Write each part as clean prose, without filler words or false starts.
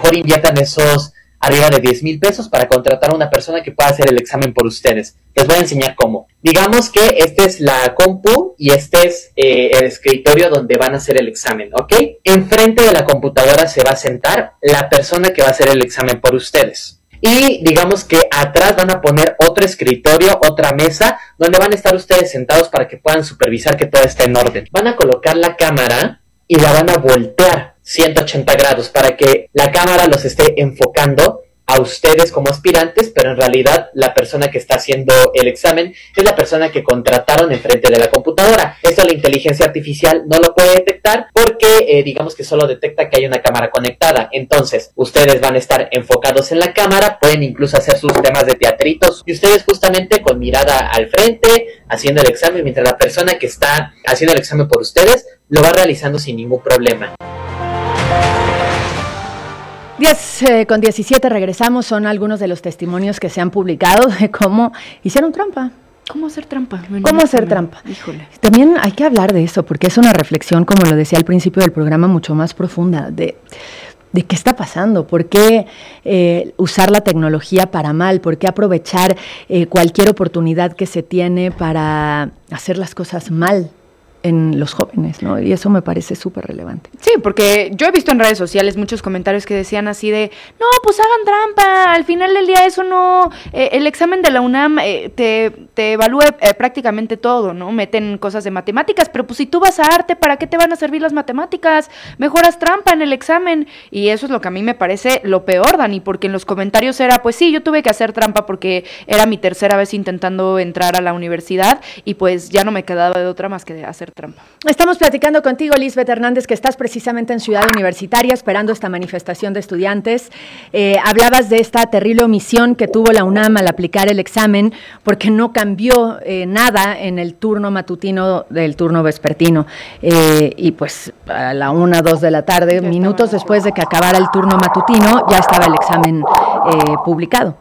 mejor inviertan esos arriba de 10,000 pesos para contratar a una persona que pueda hacer el examen por ustedes. Les voy a enseñar cómo. Digamos que esta es la compu y este es el escritorio donde van a hacer el examen, ¿ok? Enfrente de la computadora se va a sentar la persona que va a hacer el examen por ustedes. Y digamos que atrás van a poner otro escritorio, otra mesa, donde van a estar ustedes sentados para que puedan supervisar que todo esté en orden. Van a colocar la cámara y la van a voltear 180 grados para que la cámara los esté enfocando a ustedes como aspirantes, pero en realidad la persona que está haciendo el examen es la persona que contrataron enfrente de la computadora. Esto la inteligencia artificial no lo puede detectar porque digamos que solo detecta que hay una cámara conectada. Entonces, ustedes van a estar enfocados en la cámara, pueden incluso hacer sus temas de teatritos y ustedes justamente con mirada al frente, haciendo el examen, mientras la persona que está haciendo el examen por ustedes lo va realizando sin ningún problema. 10:17 regresamos, son algunos de los testimonios que se han publicado de cómo hicieron trampa. ¿Cómo hacer trampa? ¿Cómo hacer trampa? Híjole. También hay que hablar de eso, porque es una reflexión, como lo decía al principio del programa, mucho más profunda de qué está pasando, por qué usar la tecnología para mal, por qué aprovechar cualquier oportunidad que se tiene para hacer las cosas mal en los jóvenes, ¿no? Y eso me parece súper relevante. Sí, porque yo he visto en redes sociales muchos comentarios que decían así de, no, pues hagan trampa, al final del día eso no, el examen de la UNAM te evalúa prácticamente todo, ¿no? Meten cosas de matemáticas, pero pues si tú vas a arte, ¿para qué te van a servir las matemáticas? Mejor haz trampa en el examen. Y eso es lo que a mí me parece lo peor, Dani, porque en los comentarios era, pues sí, yo tuve que hacer trampa porque era mi tercera vez intentando entrar a la universidad y pues ya no me quedaba de otra más que de hacer trampa. Estamos platicando contigo, Lisbeth Hernández, que estás precisamente en Ciudad Universitaria esperando esta manifestación de estudiantes. Hablabas de esta terrible omisión que tuvo la UNAM al aplicar el examen porque no cambió nada en el turno matutino del turno vespertino. Y pues a la 1, 2 de la tarde, ya minutos después de que acabara el turno matutino, ya estaba el examen publicado.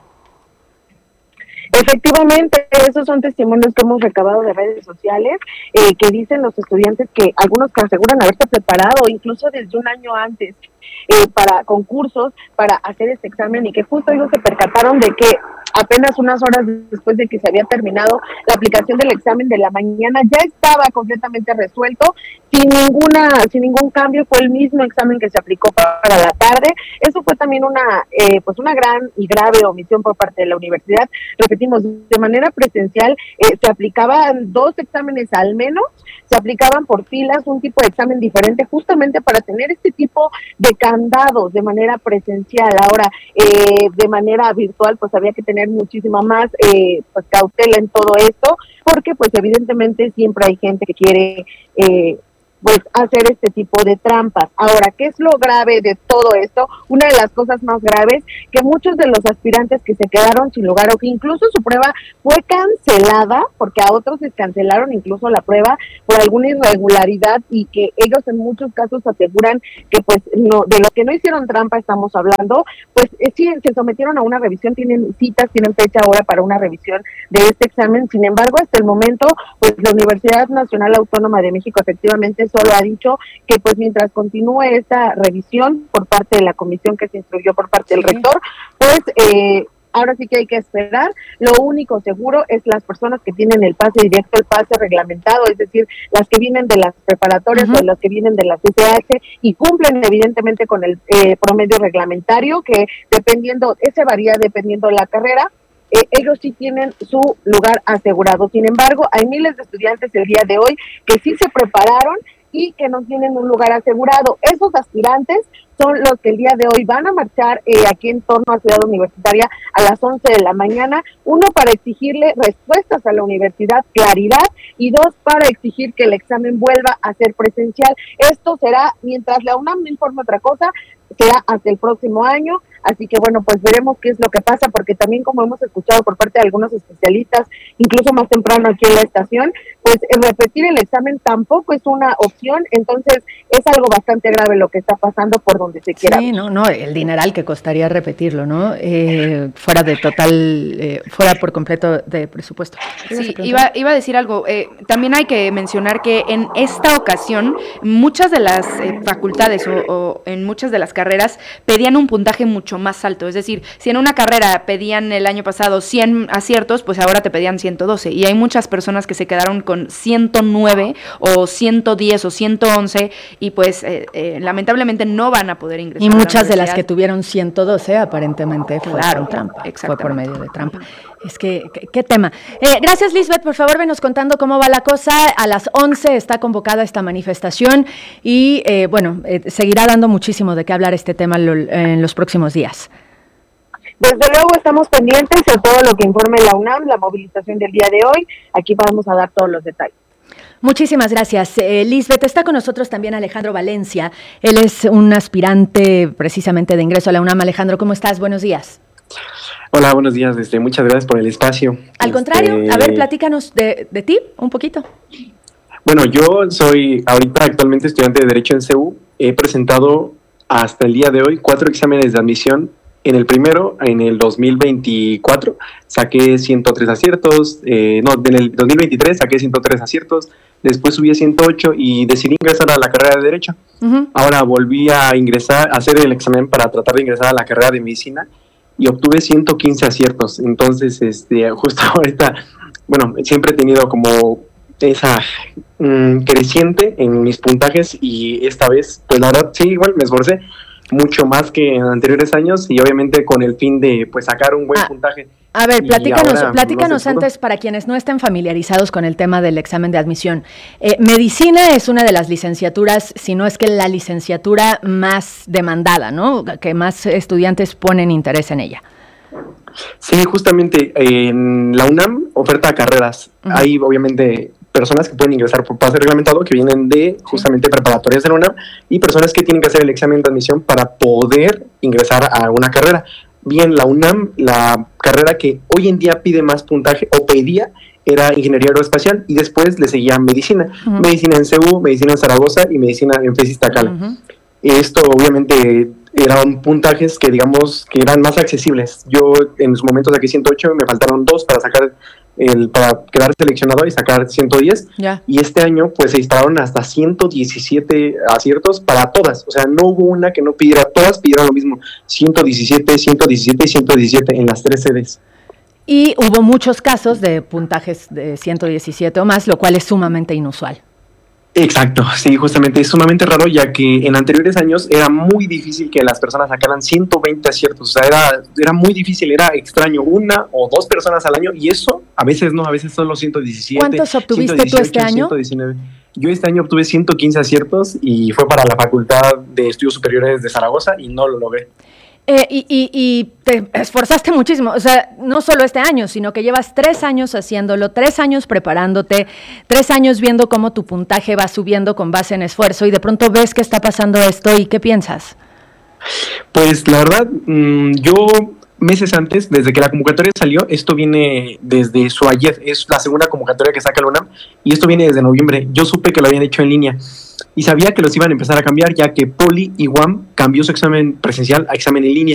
Efectivamente, esos son testimonios que hemos recabado de redes sociales, que dicen los estudiantes que algunos que aseguran haberse preparado incluso desde un año antes para concursos, para hacer este examen y que justo ellos se percataron de que apenas unas horas después de que se había terminado la aplicación del examen de la mañana ya estaba completamente resuelto, sin ningún cambio, fue el mismo examen que se aplicó para la tarde. Eso fue también una gran y grave omisión por parte de la universidad. Repetimos, de manera presencial se aplicaban 2 exámenes al menos, se aplicaban por filas, un tipo de examen diferente justamente para tener este tipo de candados de manera presencial. Ahora, de manera virtual, pues había que tener muchísima más pues cautela en todo esto, porque pues evidentemente siempre hay gente que quiere pues hacer este tipo de trampas. Ahora, ¿qué es lo grave de todo esto? Una de las cosas más graves, que muchos de los aspirantes que se quedaron sin lugar o que incluso su prueba fue cancelada, porque a otros les cancelaron incluso la prueba por alguna irregularidad y que ellos en muchos casos aseguran que pues no, de los que no hicieron trampa estamos hablando, pues sí se sometieron a una revisión, tienen citas, tienen fecha ahora para una revisión de este examen. Sin embargo, hasta el momento, pues la Universidad Nacional Autónoma de México efectivamente solo ha dicho que pues mientras continúe esta revisión por parte de la comisión que se instruyó por parte del rector, pues ahora sí que hay que esperar. Lo único seguro es las personas que tienen el pase directo, el pase reglamentado, es decir, las que vienen de las preparatorias o las que vienen de las SH y cumplen evidentemente con el promedio reglamentario, que ese varía dependiendo de la carrera. Ellos sí tienen su lugar asegurado. Sin embargo, hay miles de estudiantes el día de hoy que sí se prepararon y que no tienen un lugar asegurado. Esos aspirantes son los que el día de hoy van a marchar aquí en torno a Ciudad Universitaria a las 11 de la mañana, 1 para exigirle respuestas a la universidad, claridad, y 2 para exigir que el examen vuelva a ser presencial. Esto será, mientras la UNAM no informe otra cosa, será hasta el próximo año. Así que bueno, pues veremos qué es lo que pasa, porque también como hemos escuchado por parte de algunos especialistas, incluso más temprano aquí en la estación, pues repetir el examen tampoco es una opción, entonces es algo bastante grave lo que está pasando por donde se quiera. Sí, no, el dineral que costaría repetirlo, ¿no? Fuera de total, fuera por completo de presupuesto. Sí, iba a decir algo. También hay que mencionar que en esta ocasión muchas de las facultades o en muchas de las carreras pedían un puntaje mucho más alto. Es decir, si en una carrera pedían el año pasado 100 aciertos, pues ahora te pedían 112. Y hay muchas personas que se quedaron con 109 o 110 o 111 y pues lamentablemente no van a poder ingresar. Y muchas de las que tuvieron 112 aparentemente fue por trampa. Fue por medio de trampa. Es que, ¿qué tema? Gracias, Lisbeth. Por favor, venos contando cómo va la cosa. A las 11 está convocada esta manifestación y, seguirá dando muchísimo de qué hablar este tema en los próximos días. Desde luego estamos pendientes de todo lo que informe la UNAM, la movilización del día de hoy. Aquí vamos a dar todos los detalles. Muchísimas gracias, Lisbeth. Está con nosotros también Alejandro Valencia. Él es un aspirante precisamente de ingreso a la UNAM. Alejandro, ¿cómo estás? Buenos días. Hola, buenos días. Muchas gracias por el espacio. Al contrario, a ver, platícanos de ti un poquito. Bueno, yo soy ahorita actualmente estudiante de Derecho en CEU. He presentado hasta el día de hoy 4 exámenes de admisión. En el primero, en el 2024, saqué 103 aciertos. En el 2023 saqué 103 aciertos. Después subí a 108 y decidí ingresar a la carrera de Derecho. Uh-huh. Ahora volví a ingresar, a hacer el examen para tratar de ingresar a la carrera de Medicina y obtuve 115 aciertos. Entonces, justo ahorita, bueno, siempre he tenido como esa creciente en mis puntajes y esta vez, pues la verdad, sí, igual me esforcé mucho más que en anteriores años y obviamente con el fin de pues sacar un buen puntaje. A ver, platícanos antes para quienes no estén familiarizados con el tema del examen de admisión. Medicina es una de las licenciaturas, si no es que la licenciatura más demandada, ¿no? Que más estudiantes ponen interés en ella. Sí, justamente en la UNAM oferta carreras. Uh-huh. Hay obviamente personas que pueden ingresar por pase reglamentado que vienen de justamente preparatorias de la UNAM y personas que tienen que hacer el examen de admisión para poder ingresar a una carrera. Bien, la UNAM, la carrera que hoy en día pide más puntaje o pedía era Ingeniería Aeroespacial y después le seguía Medicina. Uh-huh. Medicina en CEU, Medicina en Zaragoza y Medicina en FES Iztacala. Uh-huh. Esto obviamente eran puntajes que digamos que eran más accesibles. Yo en su momento saqué 108, me faltaron 2 para sacar para quedar seleccionado y sacar 110. Yeah. Y este año pues se instalaron hasta 117 aciertos para todas. O sea, no hubo una que no pidiera, todas pidieron lo mismo. 117, 117 y 117 en las 3 sedes. Y hubo muchos casos de puntajes de 117 o más, lo cual es sumamente inusual. Exacto, sí, justamente es sumamente raro, ya que en anteriores años era muy difícil que las personas sacaran 120 aciertos, o sea, era muy difícil, era extraño, 1 o 2 personas al año, y eso, a veces no, a veces solo 117. ¿Cuántos obtuviste 118, tú este año? 119. Yo este año obtuve 115 aciertos y fue para la Facultad de Estudios Superiores de Zaragoza y no lo logré. Y te esforzaste muchísimo, o sea, no solo este año, sino que llevas 3 años haciéndolo, 3 años preparándote, 3 años viendo cómo tu puntaje va subiendo con base en esfuerzo y de pronto ves que está pasando esto y ¿qué piensas? Pues la verdad, yo meses antes, desde que la convocatoria salió, esto viene desde su ayer, es la segunda convocatoria que saca la UNAM y esto viene desde noviembre. Yo supe que lo habían hecho en línea y sabía que los iban a empezar a cambiar ya que Poli y UAM cambió su examen presencial a examen en línea.